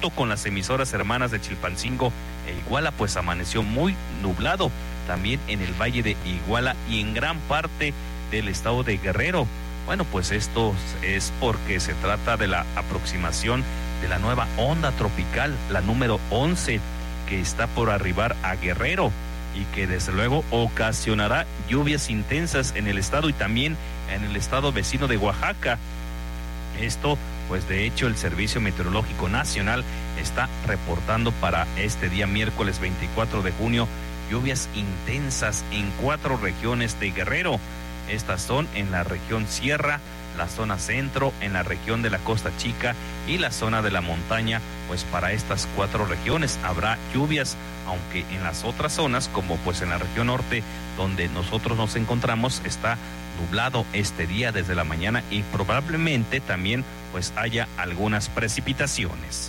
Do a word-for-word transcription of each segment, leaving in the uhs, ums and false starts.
junto con las emisoras hermanas de Chilpancingo e Iguala, pues amaneció muy nublado también en el valle de Iguala y en gran parte del estado de Guerrero. Bueno, pues esto es porque se trata de la aproximación de la nueva onda tropical, la número once, que está por arribar a Guerrero y que desde luego ocasionará lluvias intensas en el estado y también en el estado vecino de Oaxaca. Esto, pues de hecho, el Servicio Meteorológico Nacional está reportando para este día miércoles veinticuatro de junio lluvias intensas en cuatro regiones de Guerrero. Estas son en la región Sierra, la zona centro, en la región de la Costa Chica y la zona de la montaña. Pues para estas cuatro regiones habrá lluvias, aunque en las otras zonas, como pues en la región norte, donde nosotros nos encontramos, está nublado este día desde la mañana y probablemente también pues haya algunas precipitaciones.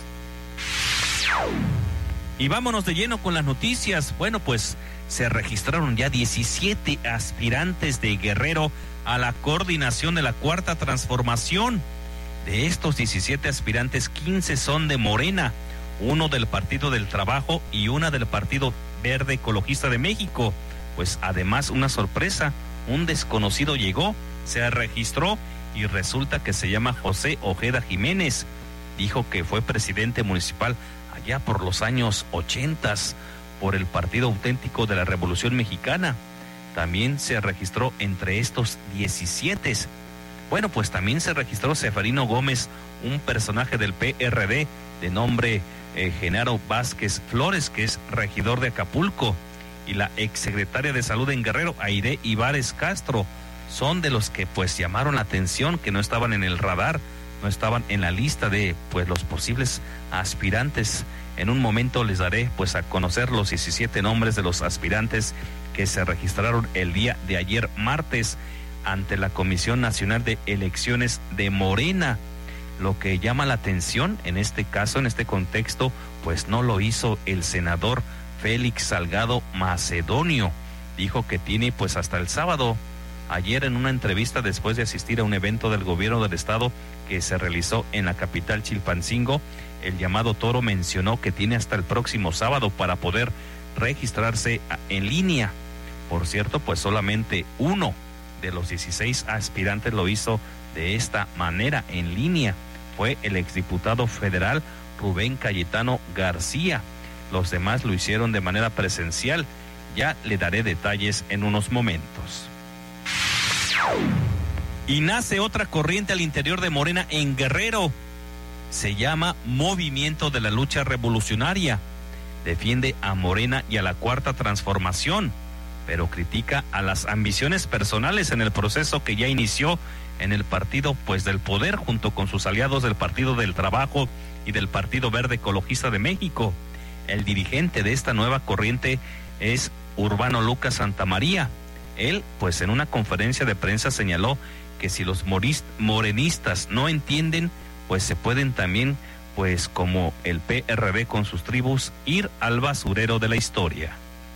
Y vámonos de lleno con las noticias. Bueno, pues se registraron ya diecisiete aspirantes de Guerrero a la coordinación de la Cuarta Transformación. De estos diecisiete aspirantes, quince son de Morena, uno del Partido del Trabajo y una del Partido Verde Ecologista de México. Pues además, una sorpresa, un desconocido llegó, se registró y resulta que se llama José Ojeda Jiménez. Dijo que fue presidente municipal allá por los años ochentas por el Partido Auténtico de la Revolución Mexicana. También se registró entre estos diecisiete. Bueno, pues también se registró Seferino Gómez, un personaje del P R D de nombre eh, Genaro Vázquez Flores, que es regidor de Acapulco, y la exsecretaria de Salud en Guerrero, Aide Ibares Castro. Son de los que pues llamaron la atención, que no estaban en el radar, no estaban en la lista de pues los posibles aspirantes. En un momento les daré pues a conocer los diecisiete nombres de los aspirantes que se registraron el día de ayer martes ante la Comisión Nacional de Elecciones de Morena. Lo que llama la atención en este caso, en este contexto, pues no lo hizo el senador Félix Salgado Macedonio. Dijo que tiene pues hasta el sábado. Ayer en una entrevista después de asistir a un evento del gobierno del estado que se realizó en la capital Chilpancingo, el llamado Toro mencionó que tiene hasta el próximo sábado para poder registrarse en línea. Por cierto, pues solamente uno de los dieciséis aspirantes lo hizo de esta manera, en línea. Fue el exdiputado federal Rubén Cayetano García. Los demás lo hicieron de manera presencial. Ya le daré detalles en unos momentos. Y nace otra corriente al interior de Morena en Guerrero. Se llama Movimiento de la Lucha Revolucionaria. Defiende a Morena y a la Cuarta Transformación, pero critica a las ambiciones personales en el proceso que ya inició en el partido pues del poder, junto con sus aliados del Partido del Trabajo y del Partido Verde Ecologista de México. El dirigente de esta nueva corriente es Urbano Lucas Santamaría. Él, pues en una conferencia de prensa señaló que si los morist- morenistas no entienden, pues se pueden también, pues como el P R D con sus tribus, ir al basurero de la historia.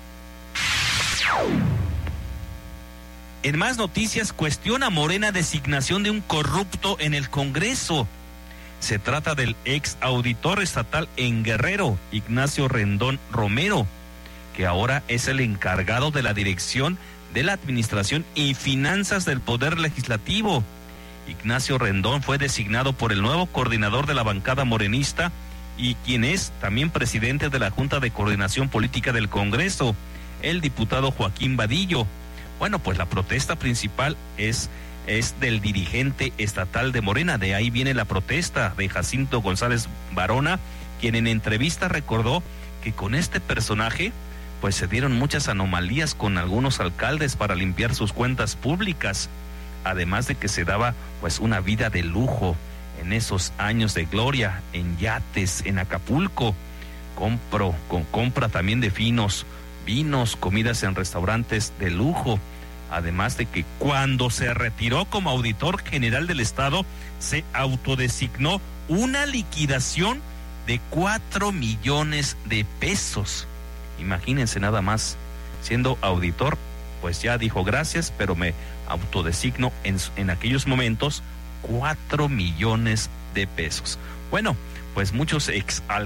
En más noticias, cuestiona Morena designación de un corrupto en el Congreso. Se trata del ex auditor estatal en Guerrero, Ignacio Rendón Romero, que ahora es el encargado de la dirección de la Administración y Finanzas del Poder Legislativo. Ignacio Rendón fue designado por el nuevo coordinador de la bancada morenista y quien es también presidente de la Junta de Coordinación Política del Congreso, el diputado Joaquín Vadillo. Bueno, pues la protesta principal es, es del dirigente estatal de Morena. De ahí viene la protesta de Jacinto González Varona, quien en entrevista recordó que con este personaje pues se dieron muchas anomalías con algunos alcaldes para limpiar sus cuentas públicas, además de que se daba pues una vida de lujo en esos años de gloria, en yates, en Acapulco, compro, con compra también de finos vinos, comidas en restaurantes de lujo, además de que cuando se retiró como auditor general del estado, se autodesignó una liquidación de cuatro millones de pesos. Imagínense nada más, siendo auditor, pues ya dijo gracias, pero me autodesigno en, en aquellos momentos cuatro millones de pesos. Bueno, pues muchos ex